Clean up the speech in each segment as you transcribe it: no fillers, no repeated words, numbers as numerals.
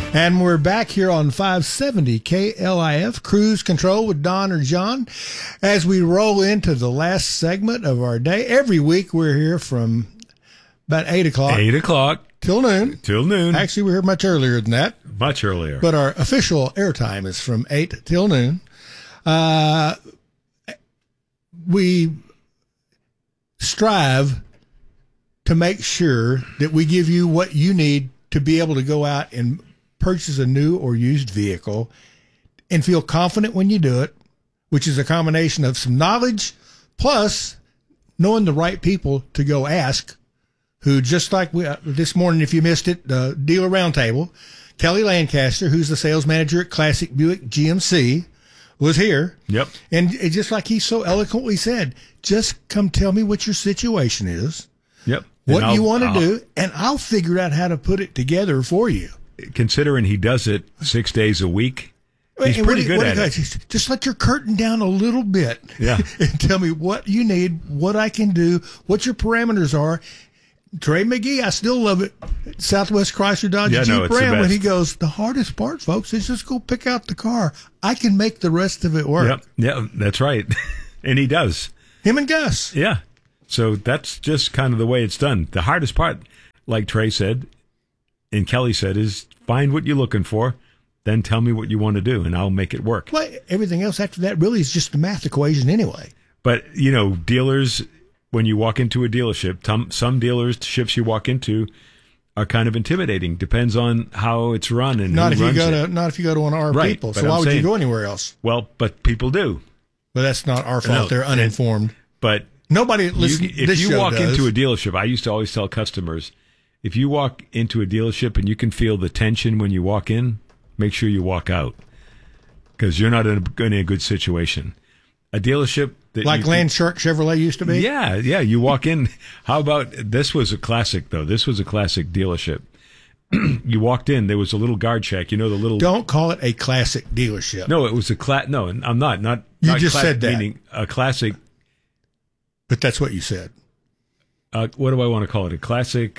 And we're back here on 570 KLIF, Cruise Control with Don or John, as we roll into the last segment of our day. Every week we're here from about 8 o'clock. 8 o'clock. Till noon. Till noon. Actually, we're here much earlier than that. Much earlier. But our official airtime is from 8 till noon. We strive to make sure that we give you what you need to be able to go out and purchase a new or used vehicle and feel confident when you do it, which is a combination of some knowledge plus knowing the right people to go ask, who, just like we, this morning, if you missed it, the dealer roundtable, Kelly Lancaster, who's the sales manager at Classic Buick GMC, was here. Yep. And it, just like he so eloquently said, just come tell me what your situation is. Yep. What you want to do, and I'll figure out how to put it together for you. Considering he does it 6 days a week, he's pretty good at it. Just let your curtain down a little bit. Yeah. And tell me what you need, what I can do, what your parameters are. Trey McGee, I still love it. Southwest Chrysler Dodge Jeep Ram, when he goes, the hardest part, folks, is just go pick out the car. I can make the rest of it work. Yep. Yeah, that's right. And he does. Him and Gus. Yeah. So that's just kind of the way it's done. The hardest part, like Trey said, and Kelly said, is find what you're looking for, then tell me what you want to do, and I'll make it work. Well, everything else after that really is just a math equation anyway. But, you know, dealers, when you walk into a dealership, some dealerships you walk into are kind of intimidating. Depends on how it's run and not who if you runs go it. to not if you go to one of our Right, people. but So why I'm would saying, you go anywhere else? Well, but people do. But that's not our fault. No, They're uninformed. But nobody listens. If you walk into a dealership, I used to always tell customers, if you walk into a dealership and you can feel the tension when you walk in, make sure you walk out, because you're not in a good situation. A dealership that like Landshark Chevrolet used to be. Yeah. You walk in. How about this? Was a classic though. This was a classic dealership. You walked in. There was a little guard check. You know the little. Don't call it a classic dealership. No, it was a No, I'm not. Not. You not just said that. Meaning a classic. But that's what you said. What do I want to call it? A classic.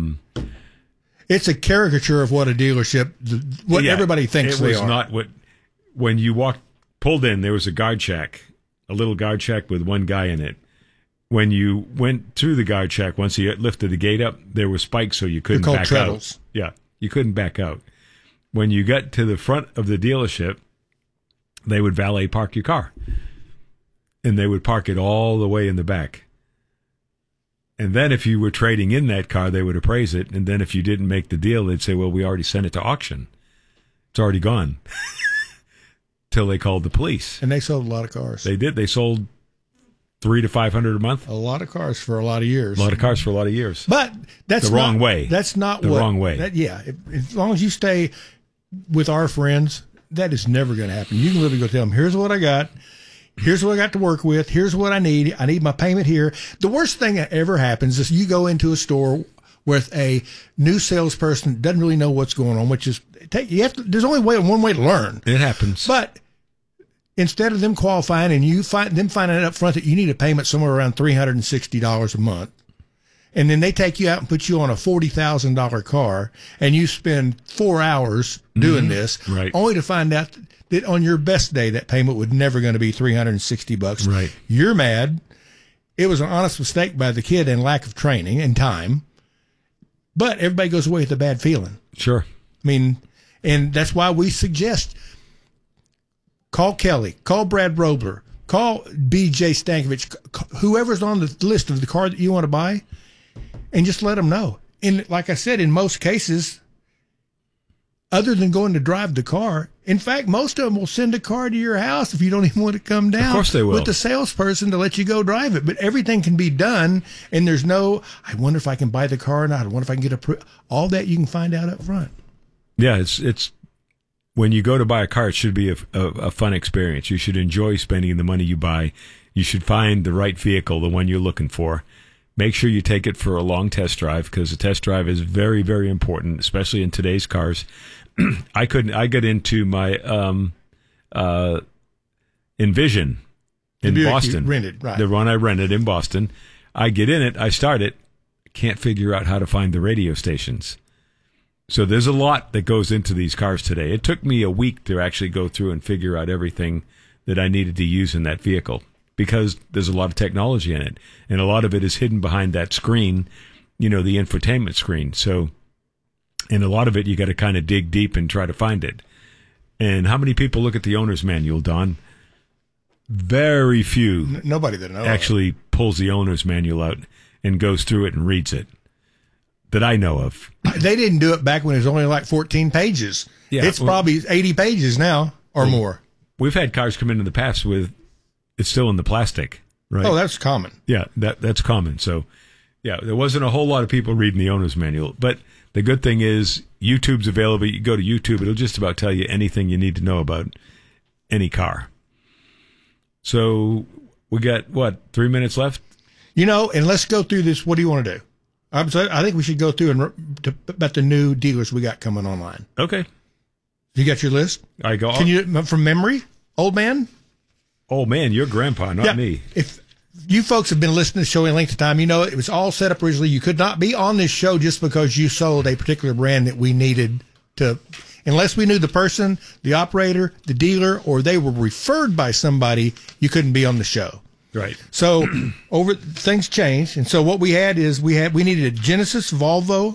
It's a caricature of what a dealership, everybody thinks they are. It was not what. When you pulled in, there was a guard check, a little guard check with one guy in it. When you went through the guard check, once you lifted the gate up, there were spikes, so you couldn't back out. Yeah, you couldn't back out. When you got to the front of the dealership, they would valet park your car, and they would park it all the way in the back. And then if you were trading in that car, they would appraise it. And then if you didn't make the deal, they'd say, well, we already sent it to auction. It's already gone. Till they called the police. And they sold a lot of cars. They did. They sold 300 to 500 a month. A lot of cars for a lot of years. A lot of cars for a lot of years. But that's the wrong way. That's not the wrong way. As long as you stay with our friends, that is never going to happen. You can literally go tell them, here's what I got. Here's what I got to work with. Here's what I need. I need my payment here. The worst thing that ever happens is you go into a store with a new salesperson that doesn't really know what's going on, which is there's only one way to learn. It happens. But instead of them qualifying and them finding out up front that you need a payment somewhere around $360 a month, and then they take you out and put you on a $40,000 car, and you spend 4 hours doing this, right, only to find out that on your best day, that payment was never going to be $360. Right. You're mad. It was an honest mistake by the kid and lack of training and time. But everybody goes away with a bad feeling. Sure. I mean, and that's why we suggest call Kelly, call Brad Robler, call BJ Stankovich, whoever's on the list of the car that you want to buy, and just let them know. And like I said, in most cases, other than going to drive the car, in fact, most of them will send a car to your house if you don't even want to come down. Of course they will. With the salesperson to let you go drive it. But everything can be done, and there's no, I wonder if I can buy the car or not. I wonder if I can get all that you can find out up front. Yeah, it's when you go to buy a car, it should be a fun experience. You should enjoy spending the money you buy. You should find the right vehicle, the one you're looking for. Make sure you take it for a long test drive, because a test drive is very, very important, especially in today's cars. I got into my Envision in Boston. Rented, right. The one I rented in Boston. I get in it, I start it, can't figure out how to find the radio stations. So there's a lot that goes into these cars today. It took me a week to actually go through and figure out everything that I needed to use in that vehicle because there's a lot of technology in it. And a lot of it is hidden behind that screen, the infotainment screen. So, and a lot of it, you got to kind of dig deep and try to find it. And how many people look at the owner's manual, Don? Very few. Nobody that knows actually pulls the owner's manual out and goes through it and reads it that I know of. They didn't do it back when it was only like 14 pages. Yeah, it's probably 80 pages now or more. We've had cars come in the past with it's still in the plastic, right? Oh, that's common. Yeah, that's common. So, yeah, there wasn't a whole lot of people reading the owner's manual. But the good thing is YouTube's available. You go to YouTube, it'll just about tell you anything you need to know about any car. So we got, 3 minutes left? And let's go through this. What do you want to do? I think we should go through about the new dealers we got coming online. Okay. You got your list? I go. Can you, from memory, old man? Oh, man, you're grandpa, not me. If you folks have been listening to the show in length of time, it was all set up originally. You could not be on this show just because you sold a particular brand that we needed to, unless we knew the person, the operator, the dealer, or they were referred by somebody, you couldn't be on the show. Right. So things changed, and so what we had is we needed a Genesis, Volvo,